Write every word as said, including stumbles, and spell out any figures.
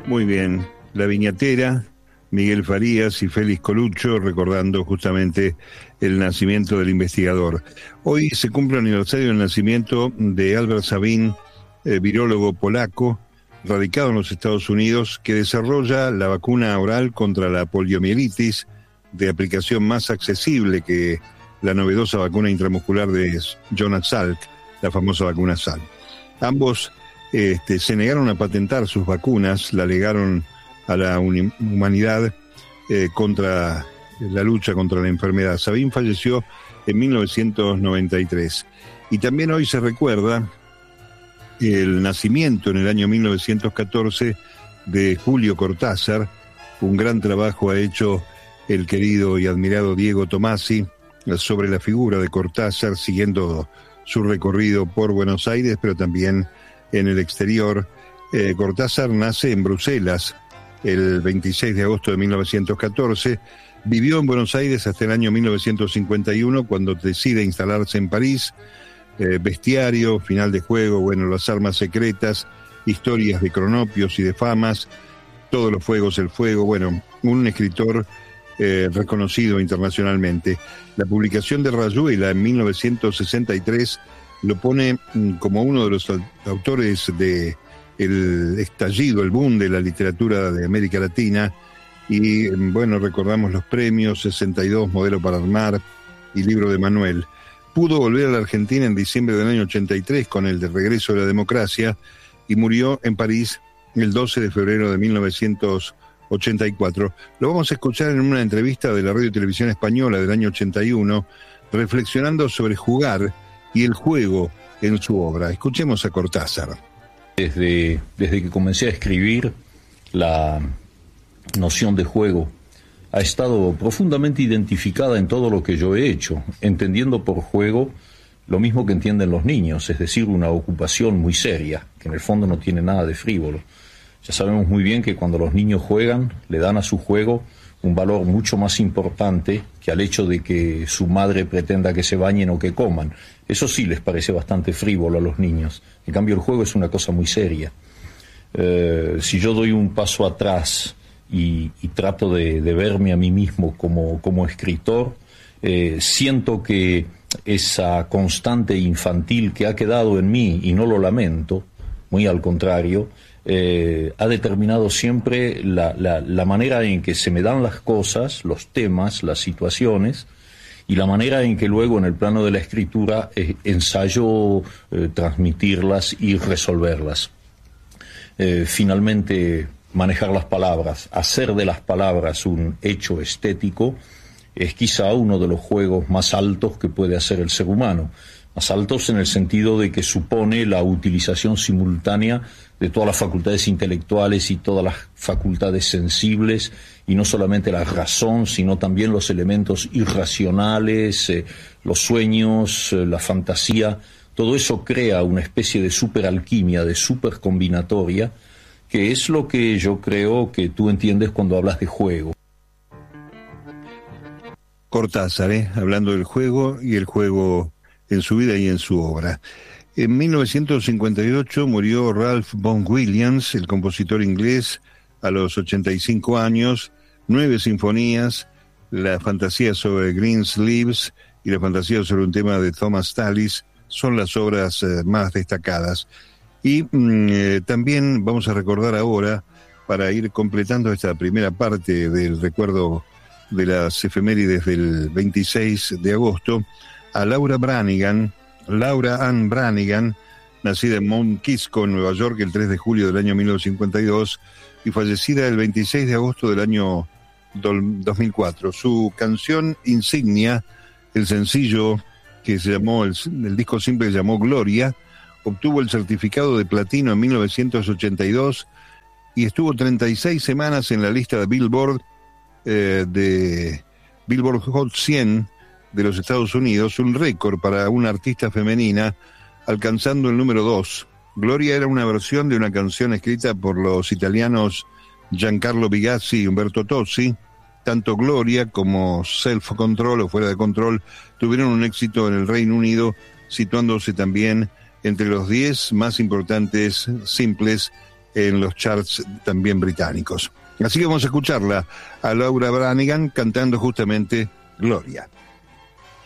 Muy bien, La Viñatera, Miguel Farías y Félix Coluccio recordando justamente el nacimiento del investigador. Hoy se cumple el aniversario del nacimiento de Albert Sabin, eh, virólogo polaco, radicado en los Estados Unidos, que desarrolla la vacuna oral contra la poliomielitis, de aplicación más accesible que la novedosa vacuna intramuscular de Jonas Salk, la famosa vacuna Salk. Ambos este, se negaron a patentar sus vacunas, la legaron a la humanidad eh, contra la lucha contra la enfermedad. Sabin falleció en mil novecientos noventa y tres. Y también hoy se recuerda el nacimiento en el año mil novecientos catorce de Julio Cortázar. Un gran trabajo ha hecho el querido y admirado Diego Tomasi sobre la figura de Cortázar, siguiendo su recorrido por Buenos Aires, pero también en el exterior. Eh, Cortázar nace en Bruselas el veintiséis de agosto de mil novecientos catorce, vivió en Buenos Aires hasta el año mil novecientos cincuenta y uno, cuando decide instalarse en París. Eh, Bestiario, Final de Juego, bueno, Las Armas Secretas, Historias de Cronopios y de Famas, Todos los Fuegos, el Fuego, bueno, un escritor eh, reconocido internacionalmente. La publicación de Rayuela en mil novecientos sesenta y tres lo pone mm, como uno de los autores de el estallido, el boom de la literatura de América Latina, y bueno, recordamos los premios, sesenta y dos, Modelo para Armar y Libro de Manuel. Pudo volver a la Argentina en diciembre del año ochenta y tres con el de Regreso de la Democracia y murió en París el doce de febrero de mil novecientos ochenta y cuatro. Lo vamos a escuchar en una entrevista de la Radio y Televisión Española del año ochenta y uno, reflexionando sobre jugar y el juego en su obra. Escuchemos a Cortázar. Desde, desde que comencé a escribir, la noción de juego ha estado profundamente identificada en todo lo que yo he hecho, entendiendo por juego lo mismo que entienden los niños, es decir, una ocupación muy seria, que en el fondo no tiene nada de frívolo. Ya sabemos muy bien que cuando los niños juegan, le dan a su juego un valor mucho más importante que al hecho de que su madre pretenda que se bañen o que coman. Eso sí les parece bastante frívolo a los niños. En cambio, el juego es una cosa muy seria. Eh, si yo doy un paso atrás y, y trato de, de verme a mí mismo como, como escritor, eh, siento que esa constante infantil que ha quedado en mí, y no lo lamento, muy al contrario, eh, ha determinado siempre la, la, la manera en que se me dan las cosas, los temas, las situaciones, y la manera en que luego en el plano de la escritura eh, ensayo eh, transmitirlas y resolverlas. Eh, finalmente, manejar las palabras, hacer de las palabras un hecho estético, es quizá uno de los juegos más altos que puede hacer el ser humano. Más altos en el sentido de que supone la utilización simultánea de todas las facultades intelectuales y todas las facultades sensibles, y no solamente la razón, sino también los elementos irracionales, eh, los sueños, eh, la fantasía. Todo eso crea una especie de superalquimia, de supercombinatoria, que es lo que yo creo que tú entiendes cuando hablas de juego. Cortázar, ¿eh? Hablando del juego y el juego en su vida y en su obra. En mil novecientos cincuenta y ocho murió Ralph Vaughan Williams, el compositor inglés, a los ochenta y cinco años. Nueve sinfonías, la fantasía sobre Greensleeves y la fantasía sobre un tema de Thomas Tallis son las obras eh, más destacadas. Y mm, eh, también vamos a recordar ahora, para ir completando esta primera parte del recuerdo de las efemérides del veintiséis de agosto, a Laura Branigan, Laura Ann Branigan, nacida en Mount Kisco, Nueva York, el tres de julio del año mil novecientos cincuenta y dos y fallecida el veintiséis de agosto del año dos mil cuatro. Su canción insignia, el sencillo que se llamó, el, el disco simple que se llamó Gloria, obtuvo el certificado de platino en mil novecientos ochenta y dos y estuvo treinta y seis semanas en la lista de Billboard, eh, de Billboard Hot cien de los Estados Unidos, un récord para una artista femenina, alcanzando el número dos. Gloria era una versión de una canción escrita por los italianos Giancarlo Bigazzi y Umberto Tozzi. Tanto Gloria como Self Control o Fuera de Control tuvieron un éxito en el Reino Unido, situándose también entre los diez más importantes simples en los charts también británicos. Así que vamos a escucharla a Laura Branigan cantando justamente Gloria.